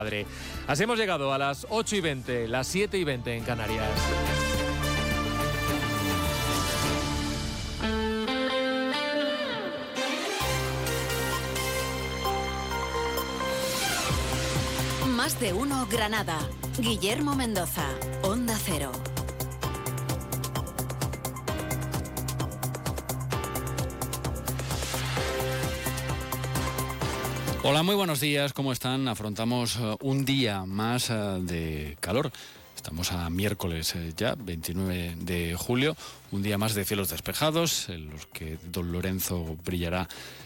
Así hemos llegado a las 8:20, las 7:20 en Canarias. Más de uno Granada. Guillermo Mendoza, Onda Cero. Hola, muy buenos días, ¿cómo están? Afrontamos un día más de calor. Estamos a miércoles ya, 29 de julio, un día más de cielos despejados, en los que don Lorenzo brillará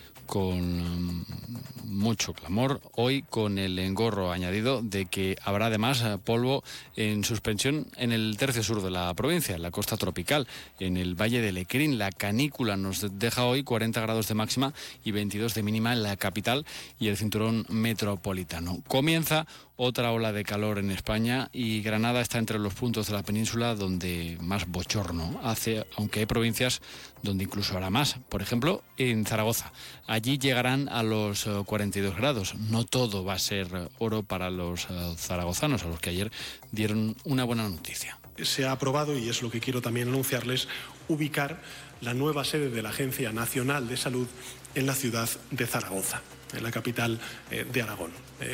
con mucho clamor, hoy con el engorro añadido de que habrá además polvo en suspensión en el tercio sur de la provincia, en la costa tropical, en el Valle de Lecrín. La canícula nos deja hoy 40 grados de máxima y 22 de mínima en la capital y el cinturón metropolitano. Comienza otra ola de calor en España y Granada está entre los puntos de la península donde más bochorno hace, aunque hay provincias donde incluso hará más. Por ejemplo, en Zaragoza. Allí llegarán a los 42 grados. No todo va a ser oro para los zaragozanos, a los que ayer dieron una buena noticia. Se ha aprobado, y es lo que quiero también anunciarles, ubicar la nueva sede de la Agencia Nacional de Salud en la ciudad de Zaragoza, en la capital de Aragón.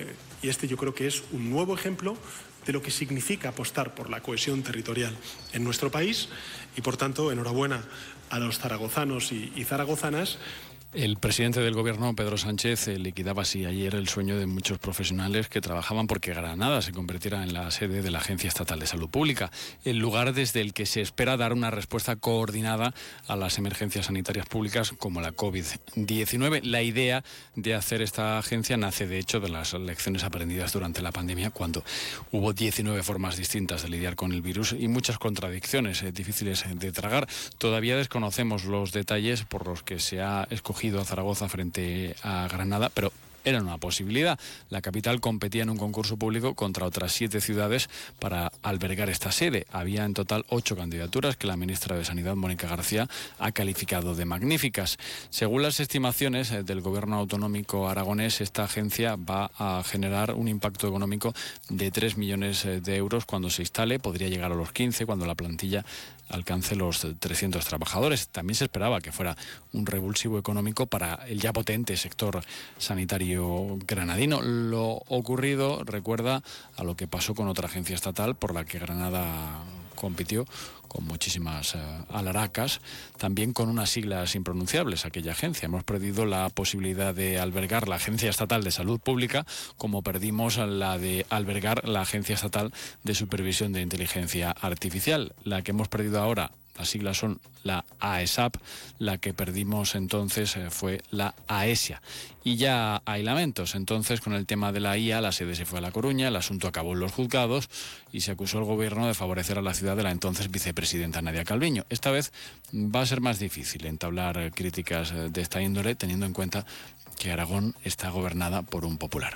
Y este yo creo que es un nuevo ejemplo de lo que significa apostar por la cohesión territorial en nuestro país y, por tanto, enhorabuena a los zaragozanos y zaragozanas. El presidente del Gobierno, Pedro Sánchez, liquidaba así ayer el sueño de muchos profesionales que trabajaban porque Granada se convirtiera en la sede de la Agencia Estatal de Salud Pública, el lugar desde el que se espera dar una respuesta coordinada a las emergencias sanitarias públicas como la COVID-19. La idea de hacer esta agencia nace, de hecho, de las lecciones aprendidas durante la pandemia, cuando hubo 19 formas distintas de lidiar con el virus y muchas contradicciones difíciles de tragar. Todavía desconocemos los detalles por los que se ha escogido a Zaragoza frente a Granada, pero era una posibilidad. La capital competía en un concurso público contra otras 7 ciudades para albergar esta sede. Había en total 8 candidaturas que la ministra de Sanidad, Mónica García, ha calificado de magníficas. Según las estimaciones del Gobierno autonómico aragonés, esta agencia va a generar un impacto económico de 3 millones de euros cuando se instale. Podría llegar a los 15 cuando la plantilla alcance los 300 trabajadores. También se esperaba que fuera un revulsivo económico para el ya potente sector sanitario granadino. Lo ocurrido recuerda a lo que pasó con otra agencia estatal por la que Granada compitió con muchísimas alaracas, también con unas siglas impronunciables, aquella agencia. Hemos perdido la posibilidad de albergar la Agencia Estatal de Salud Pública, como perdimos la de albergar la Agencia Estatal de Supervisión de Inteligencia Artificial. La que hemos perdido ahora, las siglas son la AESAP, la que perdimos entonces fue la AESIA. Y ya hay lamentos. Entonces, con el tema de la IA, la sede se fue a La Coruña, el asunto acabó en los juzgados y se acusó al Gobierno de favorecer a la ciudad de la entonces vicepresidenta Nadia Calviño. Esta vez va a ser más difícil entablar críticas de esta índole, teniendo en cuenta que Aragón está gobernada por un popular.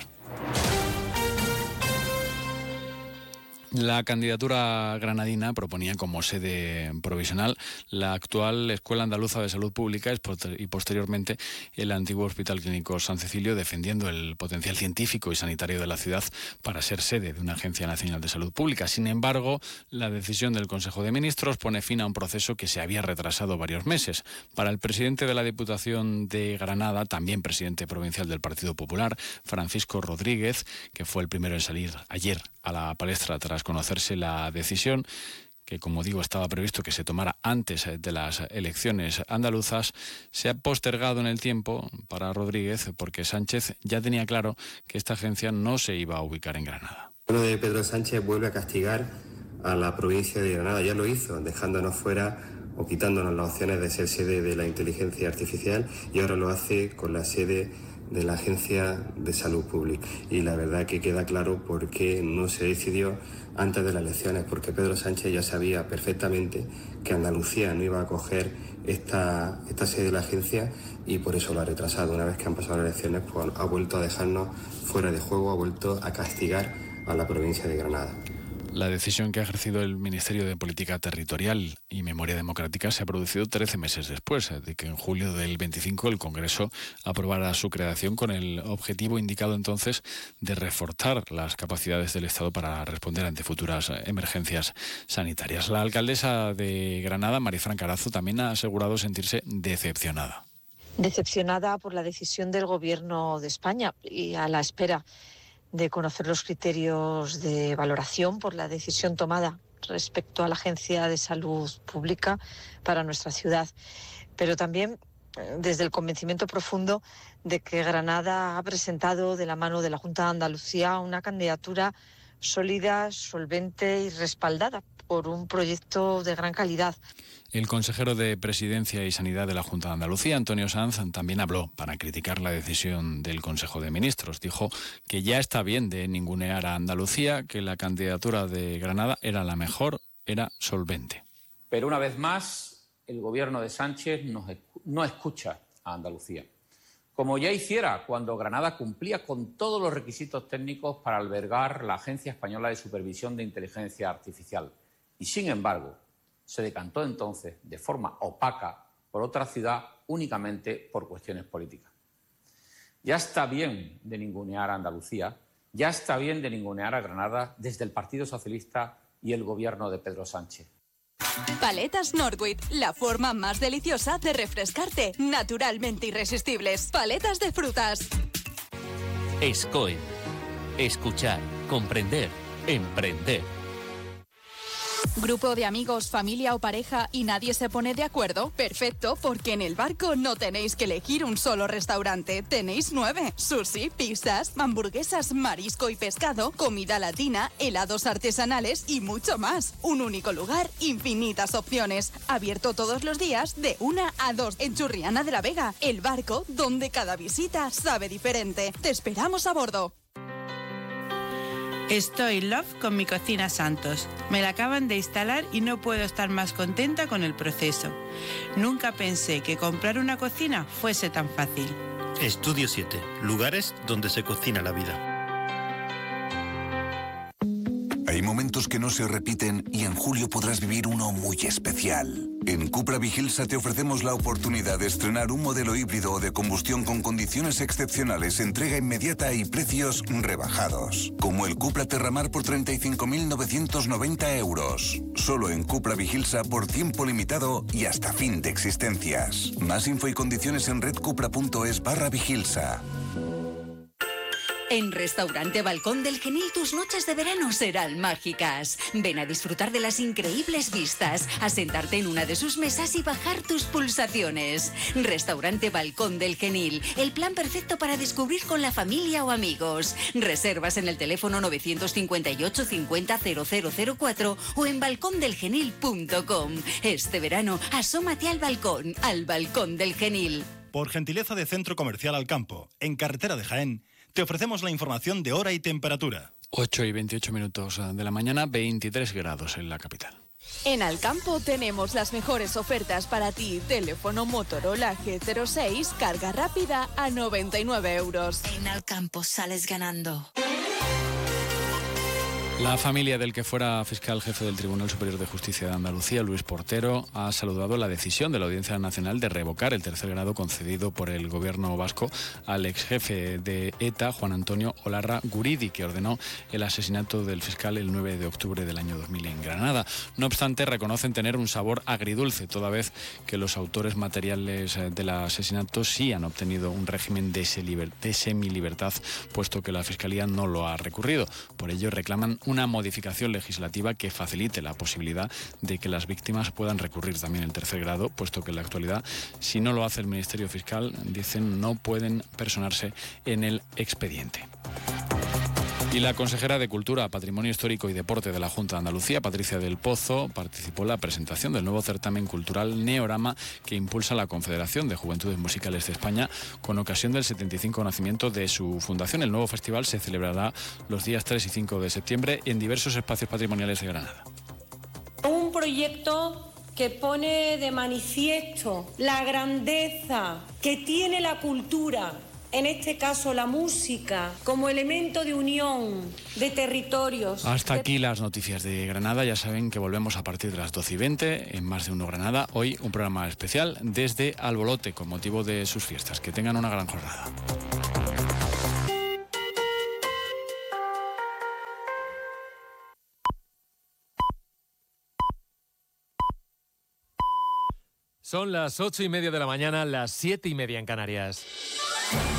La candidatura granadina proponía como sede provisional la actual Escuela Andaluza de Salud Pública y posteriormente el antiguo Hospital Clínico San Cecilio, defendiendo el potencial científico y sanitario de la ciudad para ser sede de una Agencia Nacional de Salud Pública. Sin embargo, la decisión del Consejo de Ministros pone fin a un proceso que se había retrasado varios meses. Para el presidente de la Diputación de Granada, también presidente provincial del Partido Popular, Francisco Rodríguez, que fue el primero en salir ayer a la palestra tras conocerse la decisión, que, como digo, estaba previsto que se tomara antes de las elecciones andaluzas, se ha postergado en el tiempo para Rodríguez porque Sánchez ya tenía claro que esta agencia no se iba a ubicar en Granada. El gobierno de Pedro Sánchez vuelve a castigar a la provincia de Granada. Ya lo hizo, dejándonos fuera o quitándonos las opciones de ser sede de la inteligencia artificial, y ahora lo hace con la sede de la Agencia de Salud Pública. Y la verdad que queda claro por qué no se decidió antes de las elecciones, porque Pedro Sánchez ya sabía perfectamente que Andalucía no iba a acoger esta sede de la agencia y por eso lo ha retrasado. Una vez que han pasado las elecciones, pues ha vuelto a dejarnos fuera de juego, ha vuelto a castigar a la provincia de Granada. La decisión que ha ejercido el Ministerio de Política Territorial y Memoria Democrática se ha producido 13 meses después de que en julio del 25 el Congreso aprobara su creación con el objetivo indicado entonces de reforzar las capacidades del Estado para responder ante futuras emergencias sanitarias. La alcaldesa de Granada, Marifran Carazo, también ha asegurado sentirse decepcionada. Decepcionada por la decisión del Gobierno de España y a la espera de conocer los criterios de valoración por la decisión tomada respecto a la Agencia de Salud Pública para nuestra ciudad, pero también desde el convencimiento profundo de que Granada ha presentado de la mano de la Junta de Andalucía una candidatura sólida, solvente y respaldada por un proyecto de gran calidad. El consejero de Presidencia y Sanidad de la Junta de Andalucía, Antonio Sanz, también habló para criticar la decisión del Consejo de Ministros. Dijo que ya está bien de ningunear a Andalucía, que la candidatura de Granada era la mejor, era solvente. Pero una vez más, el gobierno de Sánchez no escucha a Andalucía. Como ya hiciera cuando Granada cumplía con todos los requisitos técnicos para albergar la Agencia Española de Supervisión de Inteligencia Artificial. Y sin embargo, se decantó entonces de forma opaca por otra ciudad únicamente por cuestiones políticas. Ya está bien de ningunear a Andalucía, ya está bien de ningunear a Granada desde el Partido Socialista y el gobierno de Pedro Sánchez. Paletas Northwich, la forma más deliciosa de refrescarte, naturalmente irresistibles. Paletas de frutas. SCOE. Escuchar, comprender, emprender. ¿Grupo de amigos, familia o pareja y nadie se pone de acuerdo? Perfecto, porque en El Barco no tenéis que elegir un solo restaurante. Tenéis 9. Sushi, pizzas, hamburguesas, marisco y pescado, comida latina, helados artesanales y mucho más. Un único lugar, infinitas opciones. Abierto todos los días de 1 a 2 en Churriana de la Vega. El Barco, donde cada visita sabe diferente. Te esperamos a bordo. Estoy love con mi cocina Santos. Me la acaban de instalar y no puedo estar más contenta con el proceso. Nunca pensé que comprar una cocina fuese tan fácil. Estudio 7. Lugares donde se cocina la vida. Hay momentos que no se repiten y en julio podrás vivir uno muy especial. En Cupra Vigilsa te ofrecemos la oportunidad de estrenar un modelo híbrido o de combustión con condiciones excepcionales, entrega inmediata y precios rebajados. Como el Cupra Terramar por 35.990 euros. Solo en Cupra Vigilsa por tiempo limitado y hasta fin de existencias. Más info y condiciones en redcupra.es/Vigilsa. En Restaurante Balcón del Genil tus noches de verano serán mágicas. Ven a disfrutar de las increíbles vistas, a sentarte en una de sus mesas y bajar tus pulsaciones. Restaurante Balcón del Genil, el plan perfecto para descubrir con la familia o amigos. Reservas en el teléfono 958 50 0004 o en balcondelgenil.com. Este verano asómate al Balcón del Genil. Por gentileza de Centro Comercial Alcampo, en carretera de Jaén, te ofrecemos la información de hora y temperatura. 8:28 de la mañana, 23 grados en la capital. En Alcampo tenemos las mejores ofertas para ti. Teléfono Motorola G06, carga rápida a 99 euros. En Alcampo sales ganando. La familia del que fuera fiscal jefe del Tribunal Superior de Justicia de Andalucía, Luis Portero, ha saludado la decisión de la Audiencia Nacional de revocar el tercer grado concedido por el gobierno vasco al exjefe de ETA, Juan Antonio Olarra Guridi, que ordenó el asesinato del fiscal el 9 de octubre del año 2000 en Granada. No obstante, reconocen tener un sabor agridulce, toda vez que los autores materiales del asesinato sí han obtenido un régimen de semilibertad, puesto que la Fiscalía no lo ha recurrido. Por ello reclaman una modificación legislativa que facilite la posibilidad de que las víctimas puedan recurrir también el tercer grado, puesto que en la actualidad, si no lo hace el Ministerio Fiscal, dicen, no pueden personarse en el expediente. Y la consejera de Cultura, Patrimonio Histórico y Deporte de la Junta de Andalucía, Patricia del Pozo, participó en la presentación del nuevo certamen cultural Neorama que impulsa la Confederación de Juventudes Musicales de España con ocasión del 75 nacimiento de su fundación. El nuevo festival se celebrará los días 3 y 5 de septiembre en diversos espacios patrimoniales de Granada. Un proyecto que pone de manifiesto la grandeza que tiene la cultura en este caso la música, como elemento de unión de territorios. Hasta aquí las noticias de Granada. Ya saben que volvemos a partir de las 12:20 en Más de Uno Granada. Hoy un programa especial desde Albolote con motivo de sus fiestas. Que tengan una gran jornada. Son las 8:30 de la mañana, las 7:30 en Canarias.